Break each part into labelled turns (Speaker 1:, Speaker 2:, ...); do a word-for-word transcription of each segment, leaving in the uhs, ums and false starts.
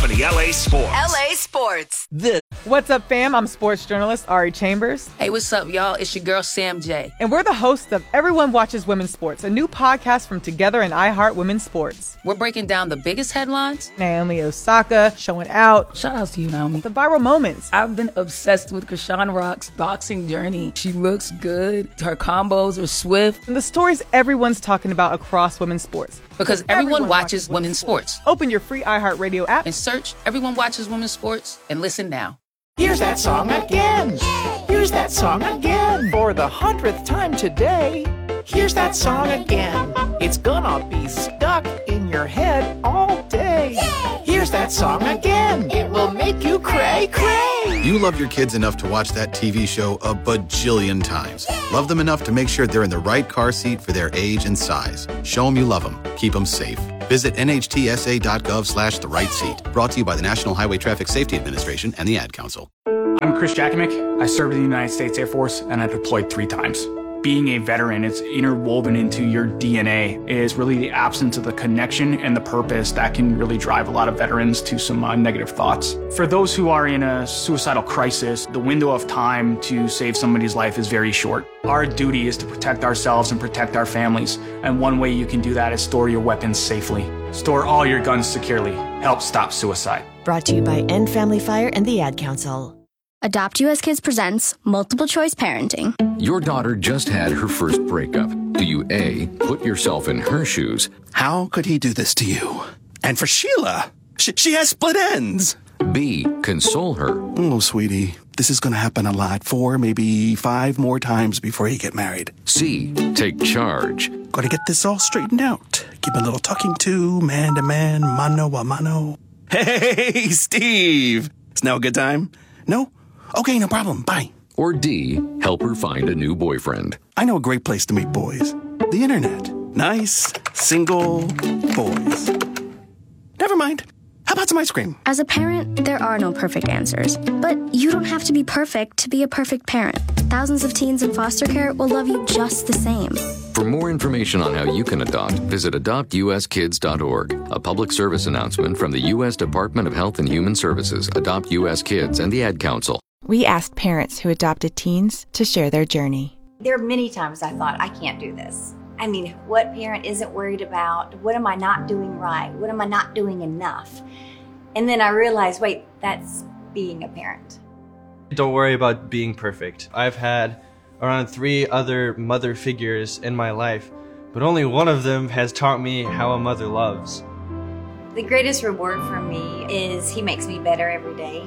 Speaker 1: seventy L A Sports.
Speaker 2: L A Sports.
Speaker 3: This.
Speaker 4: What's up, fam? I'm sports journalist Ari Chambers.
Speaker 5: Hey, what's up, y'all? It's your girl, Sam J.
Speaker 4: And we're the hosts of Everyone Watches Women's Sports, a new podcast from Together and iHeart Women's Sports.
Speaker 5: We're breaking down the biggest headlines.
Speaker 4: Naomi Osaka showing out.
Speaker 5: Shout out to you, Naomi.
Speaker 4: The viral moments.
Speaker 5: I've been obsessed with Krishan Rock's boxing journey. She looks good. Her combos are swift.
Speaker 4: And the stories everyone's talking about across women's sports.
Speaker 5: Because everyone, everyone watches, watches women's sports. sports.
Speaker 4: Open your free iHeartRadio app
Speaker 5: and search Everyone Watches Women's Sports and listen now.
Speaker 3: Here's that song again. Here's that song again. For the hundredth time today. Here's that song again. It's gonna be stuck in your head all day. Here's that song again. It will make you cray cray.
Speaker 6: You love your kids enough to watch that T V show a bajillion times. Love them enough to make sure they're in the right car seat for their age and size. Show them you love them. Keep them safe. Visit N H T S A dot gov slash the right seat. Brought to you by the National Highway Traffic Safety Administration and the Ad Council.
Speaker 7: I'm Chris Jakimick. I served in the United States Air Force and I deployed three times. Being a veteran, it's interwoven into your D N A. It is really the absence of the connection and the purpose that can really drive a lot of veterans to some uh, negative thoughts. For those who are in a suicidal crisis, the window of time to save somebody's life is very short. Our duty is to protect ourselves and protect our families. And one way you can do that is store your weapons safely. Store all your guns securely. Help stop suicide.
Speaker 8: Brought to you by End Family Fire and the Ad Council.
Speaker 9: Adopt U S Kids presents Multiple Choice Parenting.
Speaker 10: Your daughter just had her first breakup. Do you A, put yourself in her shoes?
Speaker 11: How could he do this to you? And for Sheila, she, she has split ends.
Speaker 10: B, console her.
Speaker 11: Oh, sweetie, this is going to happen a lot. Four, maybe five more times before you get married.
Speaker 10: C, take charge.
Speaker 11: Got to get this all straightened out. Give a little talking to, man to man, mano a mano. Hey, Steve. Is now a good time? No? Okay, no problem. Bye.
Speaker 10: Or D, help her find a new boyfriend.
Speaker 11: I know a great place to meet boys. The internet. Nice, single boys. Never mind. How about some ice cream?
Speaker 9: As a parent, there are no perfect answers. But you don't have to be perfect to be a perfect parent. Thousands of teens in foster care will love you just the same.
Speaker 10: For more information on how you can adopt, visit adopt U S kids dot org. A public service announcement from the U S Department of Health and Human Services, Adopt U S Kids, and the Ad Council.
Speaker 12: We asked parents who adopted teens to share their journey.
Speaker 13: There are many times I thought, I can't do this. I mean, what parent isn't worried about? What am I not doing right? What am I not doing enough? And then I realized, wait, that's being a parent.
Speaker 14: Don't worry about being perfect. I've had around three other mother figures in my life, but only one of them has taught me how a mother loves.
Speaker 13: The greatest reward for me is he makes me better every day.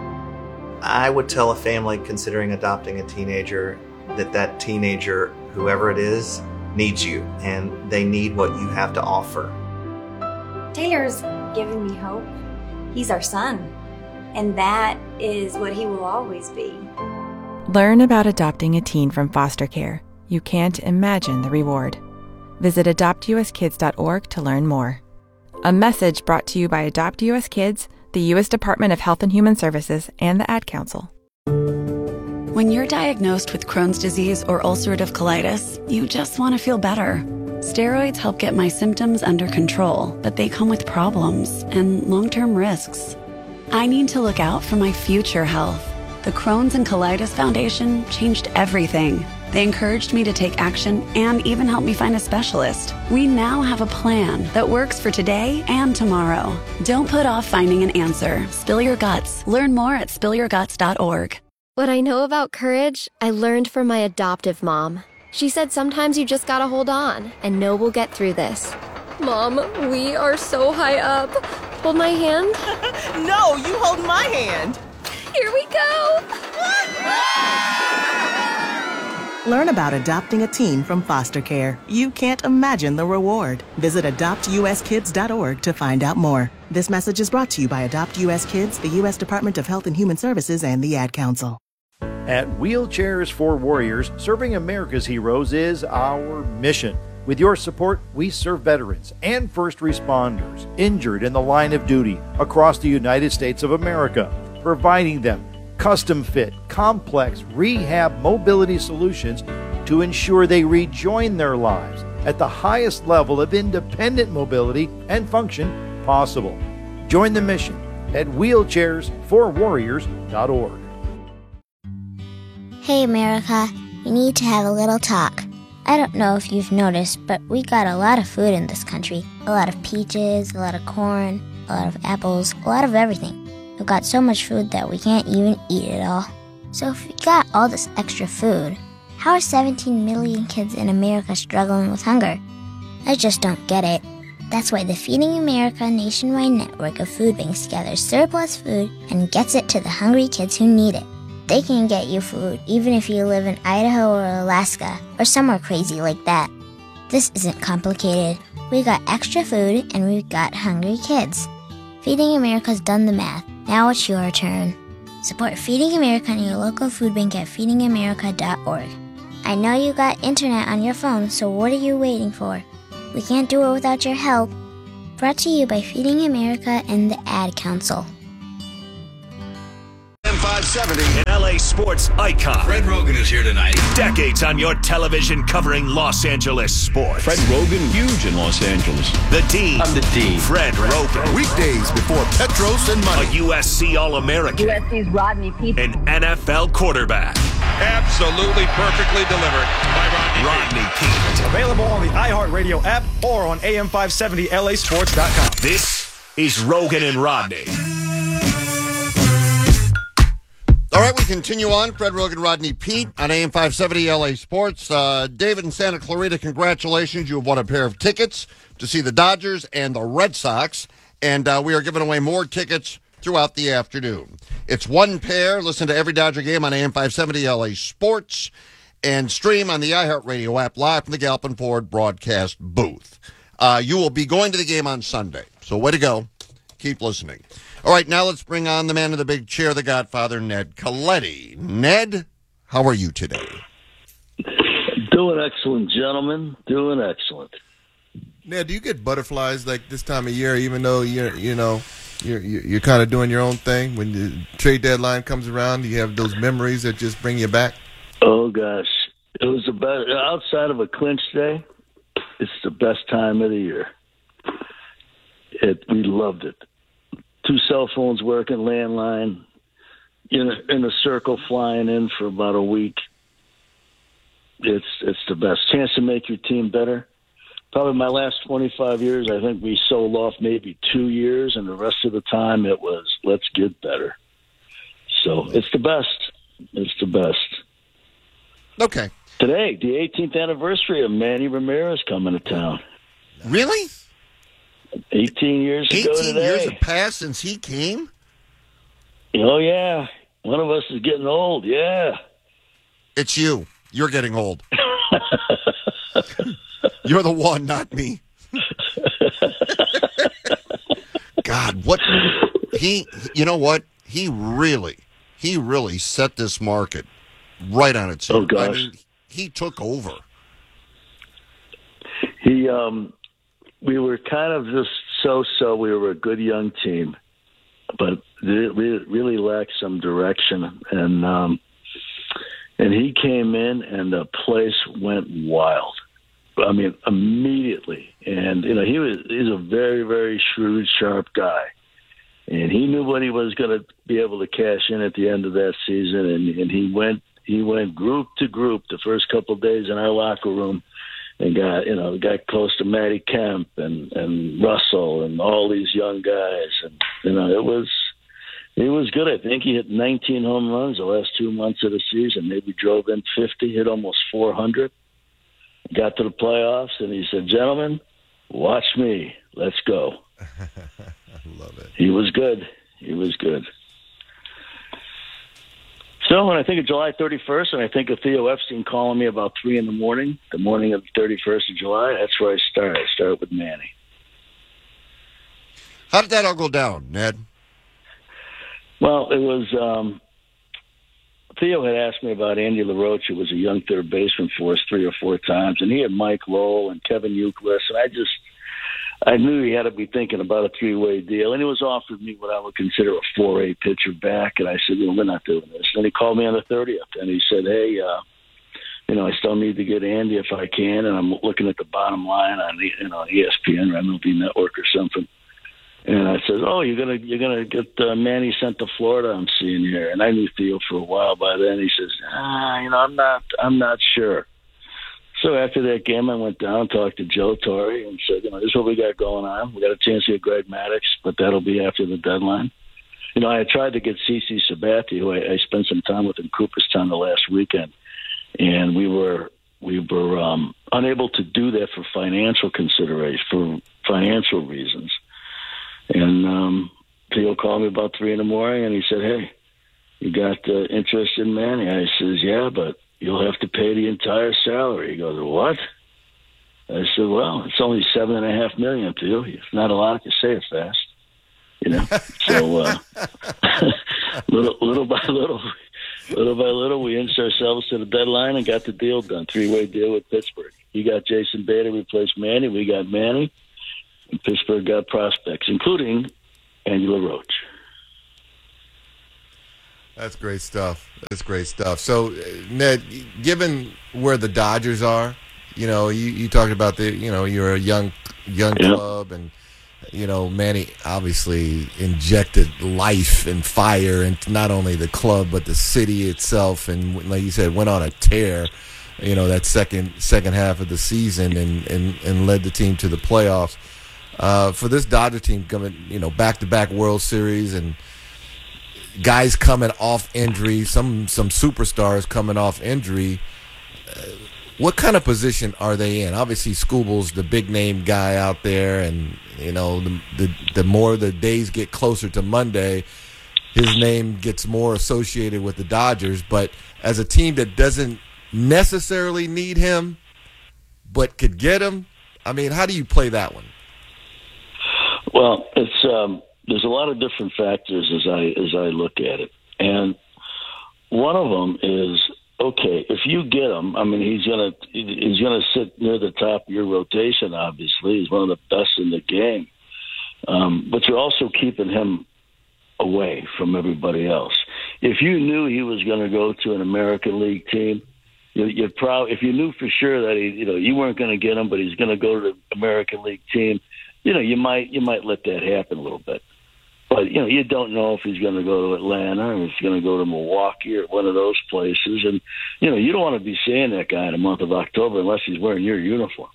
Speaker 15: I would tell a family considering adopting a teenager that that teenager, whoever it is, needs you, and they need what you have to offer.
Speaker 13: Taylor's giving me hope. He's our son, and that is what he will always be.
Speaker 12: Learn about adopting a teen from foster care. You can't imagine the reward. Visit adopt U S kids dot org to learn more. A message brought to you by Adopt U S Kids, the U S Department of Health and Human Services, and the Ad Council.
Speaker 16: When you're diagnosed with Crohn's disease or ulcerative colitis, you just want to feel better. Steroids help get my symptoms under control, but they come with problems and long-term risks. I need to look out for my future health. The Crohn's and Colitis Foundation changed everything. They encouraged me to take action and even helped me find a specialist. We now have a plan that works for today and tomorrow. Don't put off finding an answer. Spill your guts. Learn more at spill your guts dot org.
Speaker 17: What I know about courage, I learned from my adoptive mom. She said sometimes you just gotta hold on and know we'll get through this. Mom, we are so high up. Hold my hand.
Speaker 3: No, you hold my hand.
Speaker 17: Here we go.
Speaker 8: Learn about adopting a teen from foster care. You can't imagine the reward. Visit adopt U S kids dot org to find out more. This message is brought to you by Adopt U S Kids, the U S Department of Health and Human Services, and the Ad Council.
Speaker 18: At Wheelchairs for Warriors, serving America's heroes is our mission. With your support, we serve veterans and first responders injured in the line of duty across the United States of America, providing them custom-fit, complex rehab mobility solutions to ensure they rejoin their lives at the highest level of independent mobility and function possible. Join the mission. at wheelchairs for warriors dot org.
Speaker 1: Hey, America, we need to have a little talk. I don't know if you've noticed, but we got a lot of food in this country. A lot of peaches, a lot of corn, a lot of apples, a lot of everything. We've got so much food that we can't even eat it all. So if we got all this extra food, how are seventeen million kids in America struggling with hunger? I just don't get it. That's why the Feeding America nationwide network of food banks gathers surplus food and gets it to the hungry kids who need it. They can get you food even if you live in Idaho or Alaska or somewhere crazy like that. This isn't complicated. We got extra food and we've got hungry kids. Feeding America's done the math. Now it's your turn. Support Feeding America and your local food bank at feeding america dot org. I know you got internet on your phone, so what are you waiting for? We can't do it without your help. Brought to you by Feeding America and the Ad Council.
Speaker 2: M five seventy, an L A sports icon.
Speaker 19: Fred Rogan is here tonight.
Speaker 2: Decades on your television covering Los Angeles sports.
Speaker 19: Fred Rogan, huge in Los Angeles.
Speaker 2: The Dean.
Speaker 19: I'm the Dean.
Speaker 2: Fred Rogan.
Speaker 20: Weekdays before Petros and Money.
Speaker 2: A U S C All-American.
Speaker 21: U S C's Rodney Peete.
Speaker 2: An N F L quarterback.
Speaker 19: Absolutely perfectly delivered by Rodney,
Speaker 2: Rodney Peete.
Speaker 22: Available on the iHeartRadio app or on A M five seventy L A sports dot com.
Speaker 2: This is Rogan and Rodney.
Speaker 20: All right, we continue on. Fred Rogan, Rodney Peete on A M five seventy L A Sports. Uh, David in Santa Clarita, congratulations. You have won a pair of tickets to see the Dodgers and the Red Sox. And uh, we are giving away more tickets throughout the afternoon. It's one pair. Listen to every Dodger game on A M five seventy L A Sports and stream on the iHeartRadio app live from the Galpin Ford broadcast booth. Uh, you will be going to the game on Sunday. So way to go. Keep listening. All right, now let's bring on the man in the big chair, the Godfather, Ned Colletti. Ned, how are you today?
Speaker 23: Doing excellent, gentlemen. Doing excellent.
Speaker 24: Ned, do you get butterflies like this time of year, even though you're, you know, you're you're, you're kind of doing your own thing? When the trade deadline comes around, do you have those memories that just bring you back?
Speaker 23: Oh gosh, it was the best. Outside of a clinch day, it's the best time of the year. It we loved it. Two cell phones working, landline, in a, in a circle flying in for about a week. It's it's the best. Chance to make your team better. Probably my last twenty-five years, I think we sold off maybe two years, and the rest of the time it was, let's get better. So it's the best. It's the best.
Speaker 20: Okay.
Speaker 23: Today, the eighteenth anniversary of Manny Ramirez coming to town.
Speaker 20: Really?
Speaker 23: eighteen years ago
Speaker 20: eighteen
Speaker 23: today.
Speaker 20: years have passed since he came?
Speaker 23: Oh, yeah. One of us is getting old, yeah.
Speaker 20: It's you. You're getting old. You're the one, not me. God, what he, you know what? He really, he really set this market right on its head.
Speaker 23: Oh, gosh.
Speaker 20: I mean, he took over.
Speaker 23: He, um, we were kind of just so-so. We were a good young team, but we really lacked some direction. And, um, and he came in and the place went wild. I mean, immediately. And, you know, he was, he's a very, very shrewd, sharp guy. And he knew what he was going to be able to cash in at the end of that season. And, and he went, he went group to group the first couple of days in our locker room and got, you know, got close to Matty Kemp and, and Russell and all these young guys. And, you know, it was, it was good. I think he hit nineteen home runs the last two months of the season. Maybe drove in fifty, hit almost four hundred. Got to the playoffs, and he said, gentlemen, watch me. Let's go.
Speaker 24: I love it.
Speaker 23: He was good. He was good. So when I think of July thirty-first, and I think of Theo Epstein calling me about three in the morning, the morning of the thirty-first of July, that's where I start. I start with Manny.
Speaker 20: How did that all go down, Ned?
Speaker 23: Well, it was um, Theo had asked me about Andy LaRoche, who was a young third baseman for us three or four times, and he had Mike Lowell and Kevin Youkilis, and I just I knew he had to be thinking about a three-way deal, and he was offered me what I would consider a four A pitcher back, and I said, well, we're not doing this. And he called me on the thirtieth, and he said, hey, uh, you know, I still need to get Andy if I can, and I'm looking at the bottom line on the, you know, E S P N or M L B Network or something. And I said, "Oh, you're gonna you're gonna get uh, Manny sent to Florida. I'm seeing here." And I knew Theo for a while by then. He says, "Ah, you know, I'm not I'm not sure." So after that game, I went down and talked to Joe Torre and said, "You know, this is what we got going on. We got a chance to get Greg Maddux, but that'll be after the deadline." You know, I had tried to get CeCe Sabathia, who I, I spent some time with in Cooperstown the last weekend, and we were we were um, unable to do that for financial consideration, for financial reasons. And um, Theo called me about three in the morning, and he said, "Hey, you got uh, interest in Manny?" I says, "Yeah, but you'll have to pay the entire salary." He goes, "What?" I said, "Well, it's only seven and a half million to you. It's not a lot to say it fast, you know." So uh, little, little by little, little by little, we inched ourselves to the deadline and got the deal done. Three-way deal with Pittsburgh. He got Jason Beta, replaced Manny. We got Manny. And Pittsburgh got prospects, including Angela Roach.
Speaker 24: That's great stuff. That's great stuff. So, Ned, given where the Dodgers are, you know, you, you talked about the, you know, you're a young young
Speaker 23: Yep.
Speaker 24: club, and you know, Manny obviously injected life and fire into not only the club but the city itself, and like you said, went on a tear. You know, that second second half of the season, and and, and led the team to the playoffs. Uh, for this Dodger team coming, you know, back-to-back World Series, and guys coming off injury, some some superstars coming off injury, uh, what kind of position are they in? Obviously, Skubal's the big-name guy out there, and, you know, the, the, the more the days get closer to Monday, his name gets more associated with the Dodgers. But as a team that doesn't necessarily need him but could get him, I mean, how do you play that one?
Speaker 23: Well, it's um, there's a lot of different factors as I as I look at it, and one of them is, okay, if you get him, I mean, he's gonna he's gonna sit near the top of your rotation. Obviously, he's one of the best in the game, um, but you're also keeping him away from everybody else. If you knew he was going to go to an American League team, you, you'd probably, if you knew for sure that he, you know, you weren't going to get him, but he's going to go to the American League team, you know, you might you might let that happen a little bit. But, you know, you don't know if he's going to go to Atlanta or if he's going to go to Milwaukee or one of those places. And, you know, you don't want to be seeing that guy in the month of October unless he's wearing your uniform.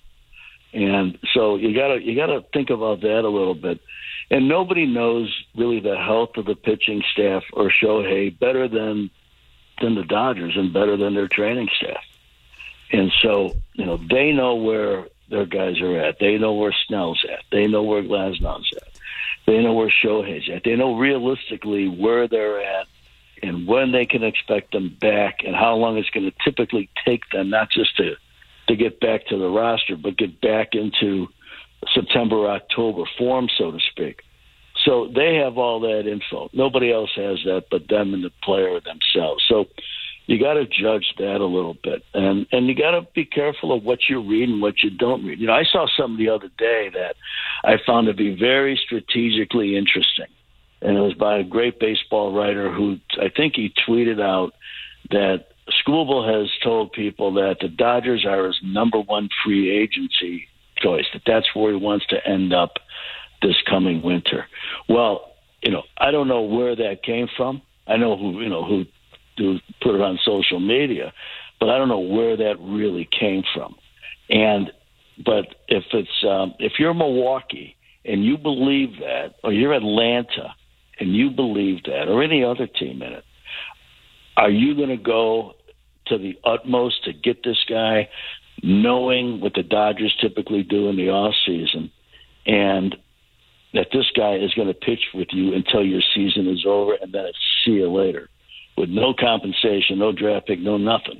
Speaker 23: And so you gotta you gotta think about that a little bit. And nobody knows really the health of the pitching staff or Shohei better than than the Dodgers and better than their training staff. And so, you know, they know where their guys are at. They know where Snell's at. They know where Glasnow's at. They know where Shohei's at. They know realistically where they're at and when they can expect them back and how long it's going to typically take them, not just to, to get back to the roster, but get back into September, October form, so to speak. So they have all that info. Nobody else has that but them and the player themselves. So you got to judge that a little bit. And and you got to be careful of what you read and what you don't read. You know, I saw something the other day that I found to be very strategically interesting. And it was by a great baseball writer who, I think he tweeted out that Skubal has told people that the Dodgers are his number one free agency choice, that that's where he wants to end up this coming winter. Well, you know, I don't know where that came from. I know who, you know, who, who put it on social media, but I don't know where that really came from. And, but if it's, um, if you're Milwaukee and you believe that, or you're Atlanta and you believe that, or any other team in it, are you going to go to the utmost to get this guy, knowing what the Dodgers typically do in the off season, and that this guy is going to pitch with you until your season is over, and then it's see you later, with no compensation, no draft pick, no nothing.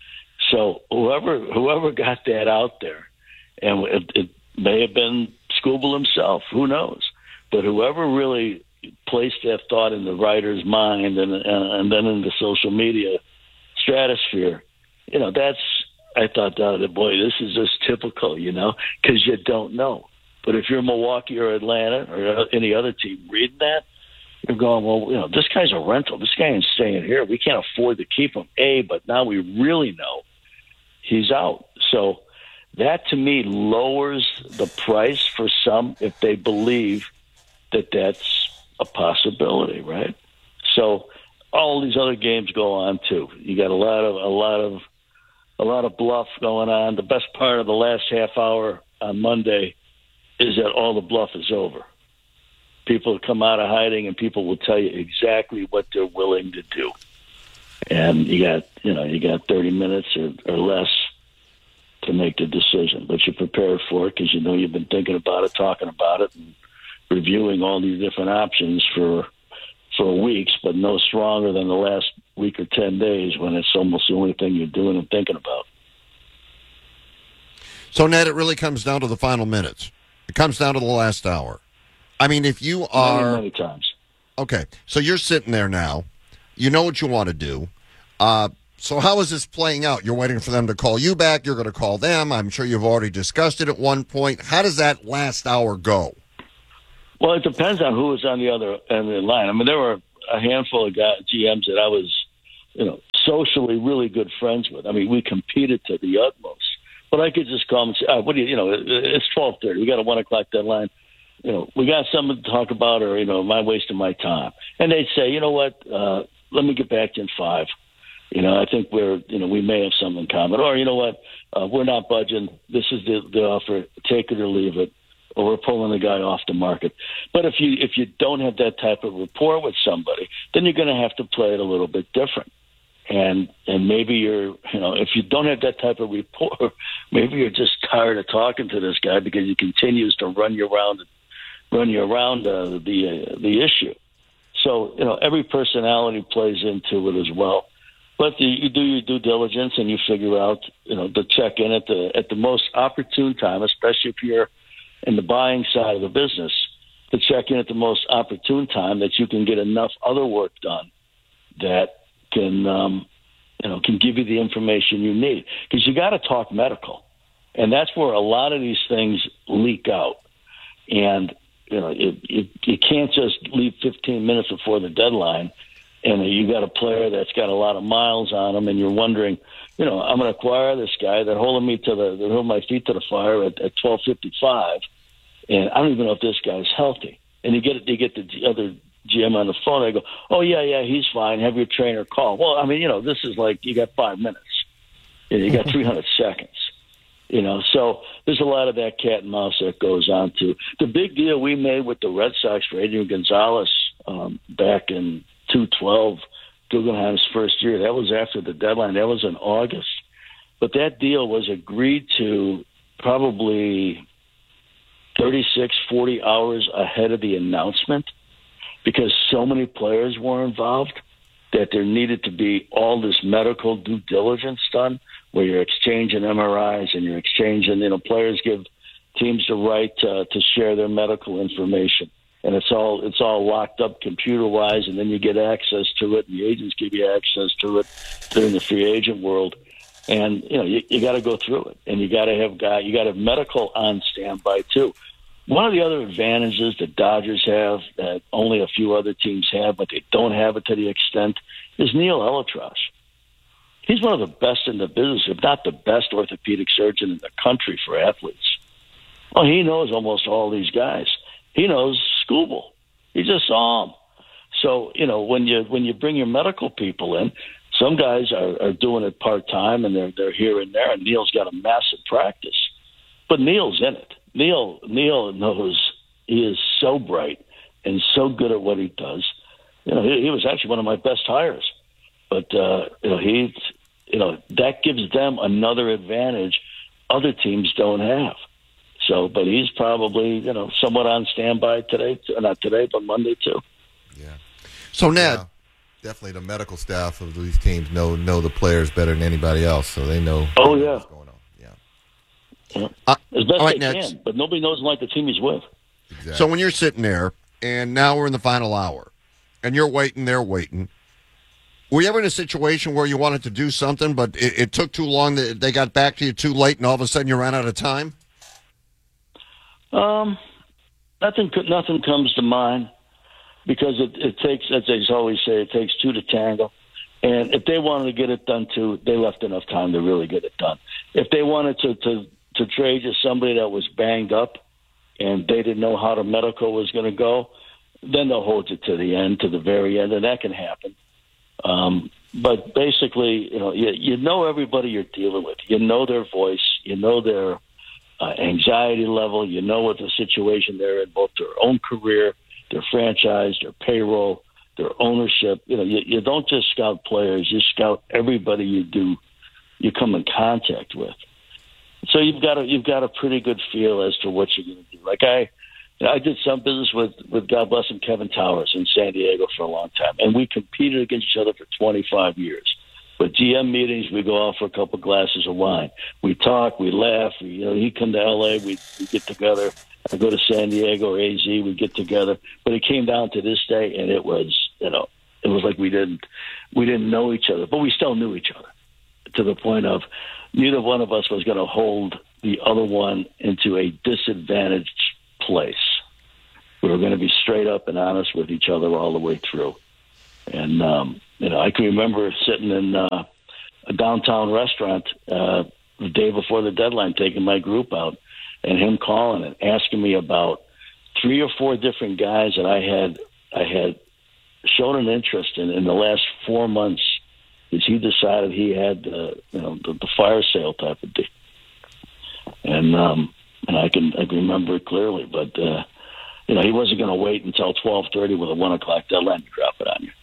Speaker 23: So whoever whoever got that out there, and it, it may have been Skubal himself, who knows? But whoever really placed that thought in the writer's mind and, and, and then in the social media stratosphere, you know, that's, I thought, oh, boy, this is just typical, you know, because you don't know. But if you're Milwaukee or Atlanta or any other team reading that, you're going, well, you know, this guy's a rental. This guy ain't staying here. We can't afford to keep him, A, but now we really know he's out. So that, to me, lowers the price for some if they believe that that's a possibility, right? So all these other games go on too. You got a lot of a lot of a lot of bluff going on. The best part of the last half hour on Monday is that all the bluff is over. People come out of hiding, and people will tell you exactly what they're willing to do. And you got, you know, you got thirty minutes or, or less to make the decision, but you're prepared for it because you know you've been thinking about it, talking about it, and reviewing all these different options for for weeks, but no stronger than the last week or ten days when it's almost the only thing you're doing and thinking about.
Speaker 20: So, Ned, it really comes down to the final minutes. It comes down to the last hour. I mean, if you are...
Speaker 23: Many, many times.
Speaker 20: Okay, so you're sitting there now. You know what you want to do. Uh, so how is this playing out? You're waiting for them to call you back. You're going to call them. I'm sure you've already discussed it at one point. How does that last hour go?
Speaker 23: Well, it depends on who was on the other end of the line. I mean, there were a handful of guys, G Ms that I was, you know, socially really good friends with. I mean, we competed to the utmost. But I could just call them and say, oh, what do you, you know, it's twelve thirty. We got a one o'clock deadline. You know, we got something to talk about, or, you know, am I wasting my time? And they'd say, you know what, uh, let me get back to you in five. You know, I think we're, you know, we may have something in common. Or, you know what, uh, we're not budging. This is the, the offer. Take it or leave it. Or we're pulling the guy off the market. But if you if you don't have that type of rapport with somebody, then you're going to have to play it a little bit different. And and maybe you're, you know, if you don't have that type of rapport, maybe you're just tired of talking to this guy because he continues to run you around, run you around uh, the uh, the issue. So, you know, every personality plays into it as well. But the, you do your due diligence and you figure out, you know, to check in at the at the most opportune time, especially if you're in the buying side of the business, to check in at the most opportune time that you can get enough other work done that can, um, you know, can give you the information you need. Because you got to talk medical, and that's where a lot of these things leak out. And you know, it, it, you can't just leave fifteen minutes before the deadline, and you got a player that's got a lot of miles on him, and you're wondering, you know, I'm going to acquire this guy that holding me to the, that hold my feet to the fire at, at twelve fifty-five, and I don't even know if this guy's healthy. And you get you get the other G M on the phone. They go, oh yeah, yeah, he's fine. Have your trainer call. Well, I mean, you know, this is like you got five minutes. You know, you got three hundred seconds. You know, so there's a lot of that cat and mouse that goes on too. The big deal we made with the Red Sox for Adrian Gonzalez um, back in two twelve, Guggenheim's first year, that was after the deadline. That was in August. But that deal was agreed to probably thirty-six, forty hours ahead of the announcement because so many players were involved that there needed to be all this medical due diligence done where you're exchanging M R Is and you're exchanging, you know, players give teams the right uh, to share their medical information. And it's all it's all locked up computer-wise, and then you get access to it, and the agents give you access to it during the free agent world. And, you know, you, you got to go through it, and you got to have guy, you got to have medical on standby, too. One of the other advantages that Dodgers have that only a few other teams have, but they don't have it to the extent, is Neil Elitrosh. He's one of the best in the business, if not the best orthopedic surgeon in the country for athletes. Well, he knows almost all these guys. He knows Skubal. He just saw him. So, you know, when you when you bring your medical people in, some guys are, are doing it part-time, and they're, they're here and there, and Neil's got a massive practice. But Neil's in it. Neil Neil knows. He is so bright and so good at what he does. You know, he, he was actually one of my best hires. But, uh, you know, he, you know, that gives them another advantage other teams don't have. So, but he's probably, you know, somewhat on standby today, not today, but Monday too.
Speaker 24: Yeah.
Speaker 20: So, Ned.
Speaker 24: Yeah, definitely the medical staff of these teams know know the players better than anybody else, so they know
Speaker 23: oh, yeah.
Speaker 24: what's going on. Yeah.
Speaker 23: yeah. Uh, As best
Speaker 20: right,
Speaker 23: they
Speaker 20: Ned.
Speaker 23: can, but nobody knows like the team he's with.
Speaker 24: Exactly.
Speaker 20: So when you're sitting there, and now we're in the final hour, and you're waiting, they're waiting, were you ever in a situation where you wanted to do something, but it, it took too long, that they got back to you too late, and all of a sudden you ran out of time?
Speaker 23: Um, nothing. Nothing comes to mind because it, it takes, as they always say, it takes two to tango. And if they wanted to get it done too, they left enough time to really get it done. If they wanted to to, to trade you somebody that was banged up and they didn't know how the medical was going to go, then they'll hold you to the end, to the very end, and that can happen. Um, but basically, you know, you, you know everybody you're dealing with. You know their voice. You know their uh, anxiety level. You know what the situation they're in, both their own career, their franchise, their payroll, their ownership. You know, you, you don't just scout players. You scout everybody you do, you come in contact with. So you've got a you've got a pretty good feel as to what you're going to do. Like I, I did some business with, with God bless him, Kevin Towers in San Diego for a long time, and we competed against each other for twenty-five years. But G M meetings, we go out for a couple glasses of wine. We talk, we laugh. We, you know, he'd come to L A, we we get together. I go to San Diego or A Z, we get together. But it came down to this day, and it was, you know, it was like we didn't we didn't know each other, but we still knew each other to the point of neither one of us was going to hold the other one into a disadvantaged place. We were going to be straight up and honest with each other all the way through. And, um, you know, I can remember sitting in uh, a downtown restaurant uh, the day before the deadline, taking my group out, and him calling and asking me about three or four different guys that I had I had shown an interest in in the last four months. Is he decided he had, uh, you know, the, the fire sale type of deal, and um, and I can I can remember it clearly. But uh, you know, he wasn't going to wait until twelve thirty with a one o'clock deadline to drop it on you.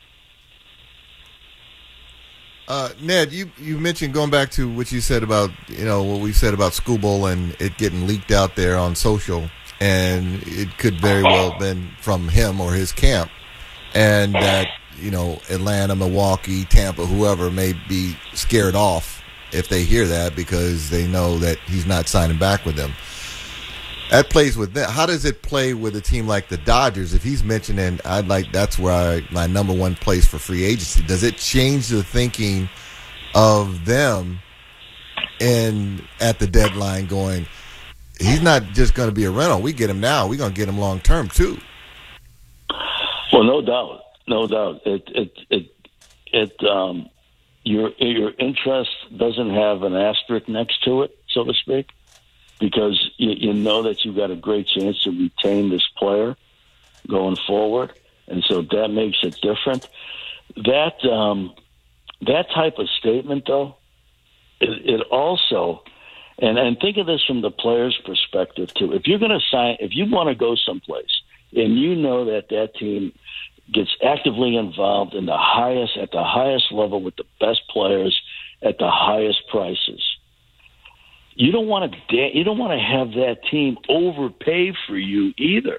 Speaker 24: Uh, Ned, you, you mentioned going back to what you said about, you know, what we said about Skubal and it getting leaked out there on social, and it could very well have been from him or his camp, and that, you know, Atlanta, Milwaukee, Tampa, whoever may be scared off if they hear that because they know that he's not signing back with them. That plays with that. How does it play with a team like the Dodgers? If he's mentioning, I'd like that's where I, my number one place for free agency. Does it change the thinking of them in at the deadline? Going, he's not just going to be a rental. We get him now. We're going to get him long term too.
Speaker 23: Well, no doubt, no doubt. It it it it um, your your interest doesn't have an asterisk next to it, so to speak. Because you, you know that you've got a great chance to retain this player going forward, and so that makes it different. That um, that type of statement, though, it, it also, and and think of this from the player's perspective too. If you're going to sign, if you want to go someplace, and you know that that team gets actively involved in the highest at the highest level with the best players at the highest prices. You don't want to you don't want to have that team overpay for you either.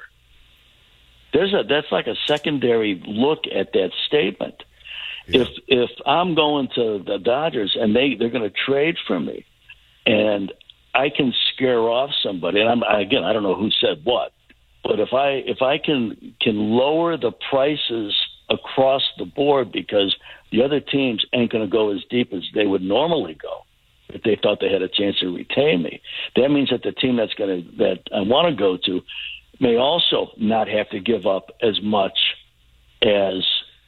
Speaker 23: There's a that's like a secondary look at that statement. Yeah. If if I'm going to the Dodgers and they they're going to trade for me, and I can scare off somebody, and I'm again I don't know who said what, but if I if I can can lower the prices across the board because the other teams ain't going to go as deep as they would normally go. If they thought they had a chance to retain me, that means that the team that's going to that I want to go to may also not have to give up as much as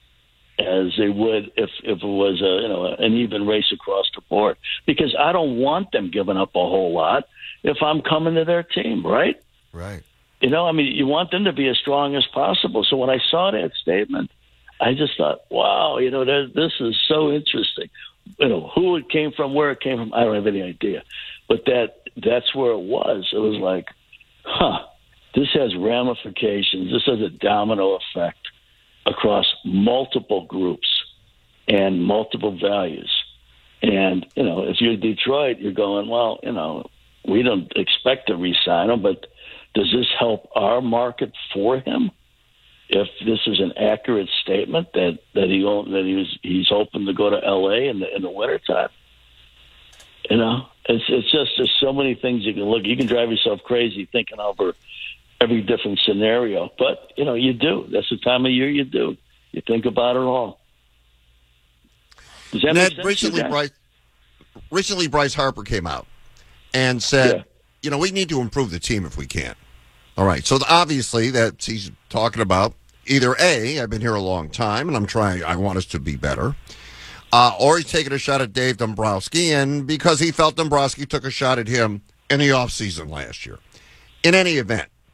Speaker 23: as they would if, if it was a you know an even race across the board. Because I don't want them giving up a whole lot if I'm coming to their team, right?
Speaker 24: Right.
Speaker 23: You know, I mean, you want them to be as strong as possible. So when I saw that statement, I just thought, wow, you know, this is so interesting. You know, who it came from, where it came from, I don't have any idea. But that that's where it was. It was like, huh, this has ramifications. This has a domino effect across multiple groups and multiple values. And, you know, if you're Detroit, you're going, well, you know, we don't expect to re-sign him, but does this help our market for him? If this is an accurate statement that, that he that he was he's hoping to go to L A in the in the wintertime. You know, it's it's just there's so many things you can look. You can drive yourself crazy thinking over every different scenario, but you know you do. That's the time of year you do. You think about it all. Does that
Speaker 20: Ned,
Speaker 23: make sense?
Speaker 20: recently, Bryce, recently Bryce Harper came out and said, yeah. you know, we need to improve the team if we can. All right, so obviously that he's talking about either A, I've been here a long time and I'm trying, I want us to be better, uh, or he's taking a shot at Dave Dombrowski, and because he felt Dombrowski took a shot at him in the offseason last year. In any event,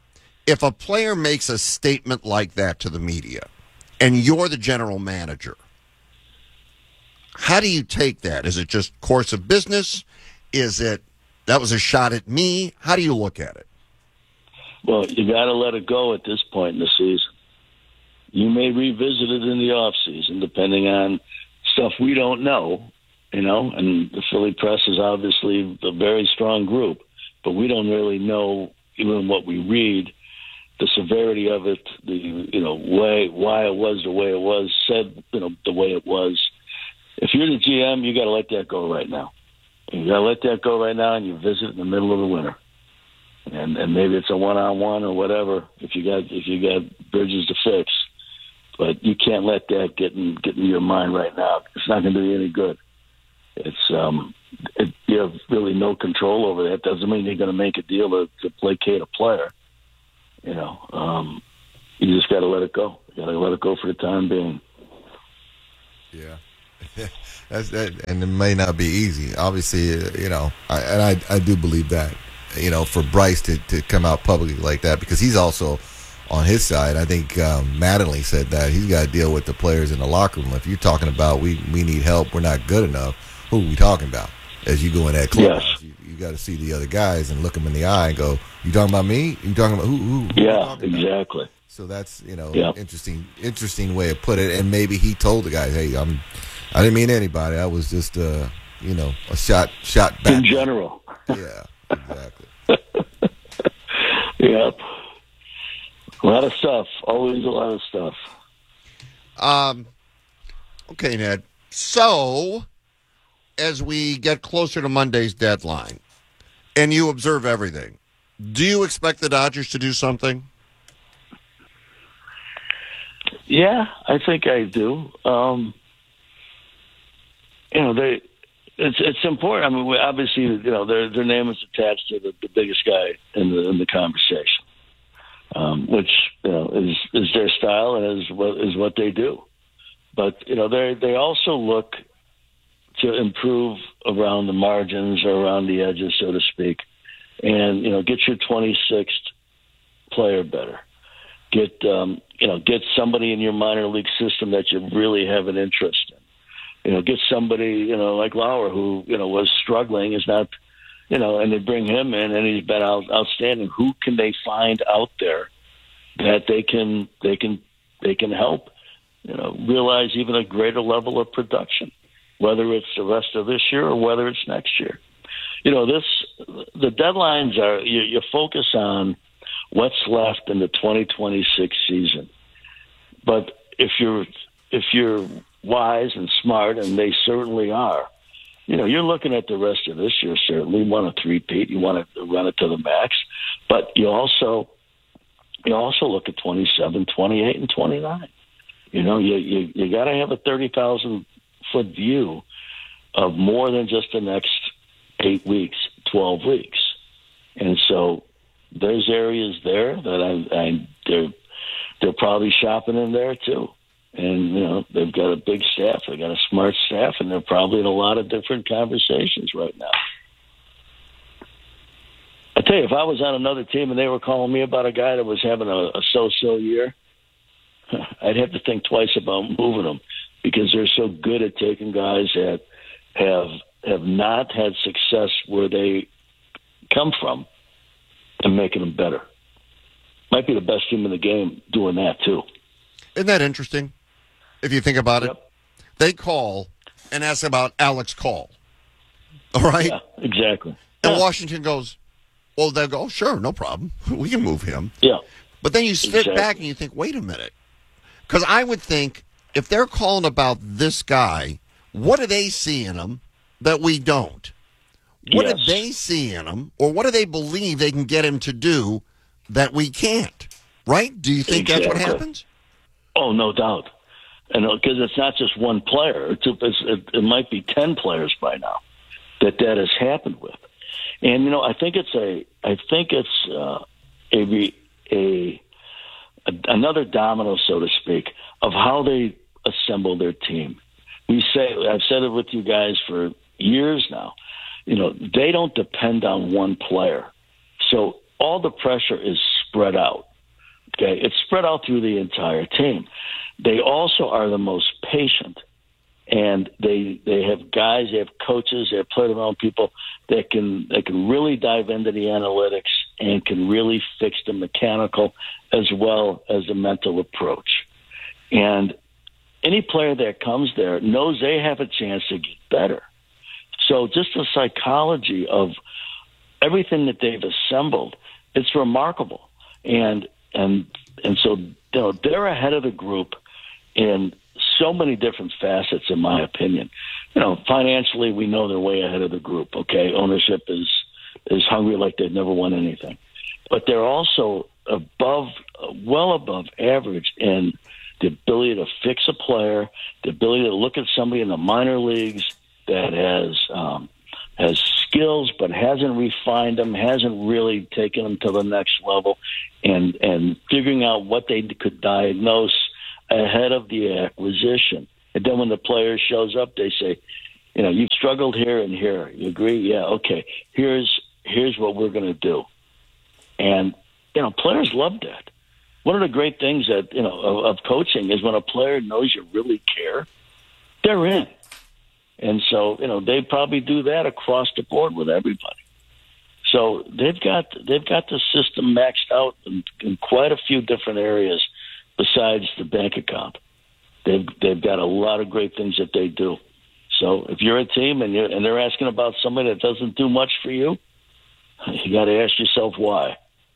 Speaker 20: if a player makes a statement like that to the media, and you're the general manager, how do you take that? Is it just course of business? Is it, that was a shot at me? How do you look at it?
Speaker 23: Well, you got to let it go at this point in the season. You may revisit it in the off season, depending on stuff we don't know, you know, and the Philly press is obviously a very strong group, but we don't really know, even what we read, the severity of it, the, you know, way, why it was the way it was, said, you know, the way it was. If you're the G M, you got to let that go right now. You got to let that go right now, and you visit in the middle of the winter. And and maybe it's a one-on-one or whatever if you got if you got bridges to fix. But you can't let that get in get in your mind right now. It's not going to do you any good. It's um, it, you have really no control over that. Doesn't mean you're going to make a deal to, to placate a player. You know, um, you just got to let it go. You got to let it go for the time being.
Speaker 24: Yeah. That's that, and it may not be easy. Obviously, uh, you know, I, and I, I do believe that, you know, for Bryce to, to come out publicly like that, because he's also on his side. I think um, Mattingly said that he's got to deal with the players in the locker room. If you're talking about we, we need help, we're not good enough, who are we talking about? As you go in that clubhouse,
Speaker 23: yes.
Speaker 24: you, you got to see the other guys and look them in the eye and go, "You talking about me? You talking about who?" who, who
Speaker 23: yeah, exactly.
Speaker 24: About? So that's, you know,
Speaker 23: yep.
Speaker 24: interesting, interesting way of put it. And maybe he told the guys, "Hey, I'm, I didn't mean anybody. I was just, uh, you know, a shot, shot back
Speaker 23: in general."
Speaker 24: Yeah, exactly.
Speaker 23: Yep. A lot of stuff. Always a lot of stuff.
Speaker 20: Um. Okay, Ned. So, as we get closer to Monday's deadline, and you observe everything, do you expect the Dodgers to do something?
Speaker 23: Yeah, I think I do. Um, you know, they it's it's important. I mean, we, obviously, you know, their their name is attached to the, the biggest guy in the in the conversation, um, which you know is is their style and is what is what they do. But you know, they they also look to improve around the margins or around the edges, so to speak, and you know, get your twenty-sixth player better. Get um, you know, get somebody in your minor league system that you really have an interest in. You know, get somebody, you know, like Lauer, who, you know, was struggling, is not, you know, and they bring him in and he's been out, outstanding. Who can they find out there that they can they can they can help, you know, realize even a greater level of production, whether it's the rest of this year or whether it's next year. You know, this the deadlines are you, you focus on what's left in the twenty twenty-six season. But if you're if you're wise and smart, and they certainly are, you know, you're looking at the rest of this year. Certainly, you want to three-peat, you want to run it to the max, but you also you also look at twenty-seven, twenty-eight, and twenty-nine. You know, you you, you got to have a thirty thousand foot view of more than just the next eight weeks, twelve weeks, and so there's areas there that I, I they're they're probably shopping in there too. And, you know, they've got a big staff. They've got a smart staff, and they're probably in a lot of different conversations right now. I tell you, if I was on another team and they were calling me about a guy that was having a, a so-so year, I'd have to think twice about moving them, because they're so good at taking guys that have have not had success where they come from and making them better. Might be the best team in the game doing that, too.
Speaker 20: Isn't that interesting? If you think about
Speaker 23: yep.
Speaker 20: it, they call and ask about Alex Call. All right?
Speaker 23: Yeah, exactly.
Speaker 20: And
Speaker 23: yeah.
Speaker 20: Washington goes, well, they'll go, sure, no problem. We can move him.
Speaker 23: Yeah.
Speaker 20: But then you sit
Speaker 23: exactly.
Speaker 20: back and you think, wait a minute. Because I would think, if they're calling about this guy, what do they see in him that we don't? What
Speaker 23: yes.
Speaker 20: do they see in him, or what do they believe they can get him to do that we can't? Right? Do you think
Speaker 23: exactly.
Speaker 20: that's what happens?
Speaker 23: Oh, no doubt. And because it's not just one player. It's, it's, it, it might be ten players by now that that has happened with. And, you know, I think it's a, I think it's uh, a, a, a, another domino, so to speak, of how they assemble their team. We say, I've said it with you guys for years now, you know, they don't depend on one player. So all the pressure is spread out. Okay, it's spread out through the entire team. They also are the most patient, and they they have guys, they have coaches, they have player development people that can that can really dive into the analytics and can really fix the mechanical as well as the mental approach. And any player that comes there knows they have a chance to get better. So just the psychology of everything that they've assembled, it's remarkable. And and and so you know, they're ahead of the group in so many different facets, in my opinion. You know, financially, we know they're way ahead of the group. Okay, ownership is is hungry like they've never won anything, but they're also above, well above average in the ability to fix a player, the ability to look at somebody in the minor leagues that has um, has skills but hasn't refined them, hasn't really taken them to the next level, and and figuring out what they could diagnose ahead of the acquisition. And then when the player shows up, they say, you know, you've struggled here and here. You agree? Yeah, okay. Here's here's what we're going to do. And, you know, players love that. One of the great things that, you know, of, of coaching is when a player knows you really care, they're in. And so, you know, they probably do that across the board with everybody. So they've got they've got the system maxed out in, in quite a few different areas besides the bank account. They've they've got a lot of great things that they do. So if you're a team and you're, and they're asking about somebody that doesn't do much for you, you got to ask yourself why.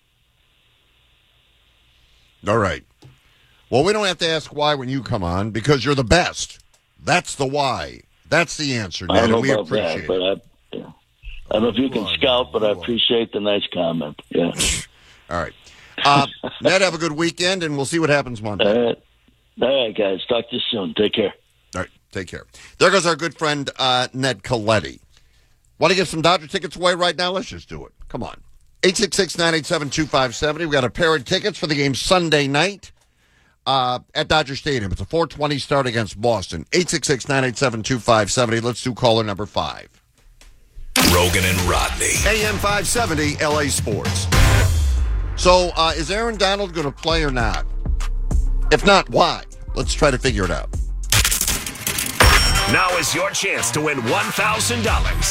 Speaker 20: All right. Well, we don't have to ask why when you come on because you're the best. That's the why. That's the answer, Ned,
Speaker 23: I don't know
Speaker 20: and we
Speaker 23: about
Speaker 20: appreciate
Speaker 23: that, but
Speaker 20: it.
Speaker 23: I, yeah. I don't know if you can scout, but I appreciate the nice comment. Yeah.
Speaker 20: All right. Uh, Ned, have a good weekend, and we'll see what happens Monday.
Speaker 23: All right. All right, guys. Talk to you soon. Take care.
Speaker 20: All right. Take care. There goes our good friend, uh, Ned Colletti. Want to give some Dodger tickets away right now? Let's just do it. Come on. eight six six, nine eight seven, two five seven zero. We've got a pair of tickets for the game Sunday night uh, at Dodger Stadium. It's a four twenty start against Boston. eight six six, nine eight seven, two five seven zero. Let's do caller number five.
Speaker 2: Rogan and Rodney.
Speaker 20: A M five seventy, L A Sports. So, uh, is Aaron Donald going to play or not? If not, why? Let's try to figure it out.
Speaker 2: Now is your chance to win one thousand dollars.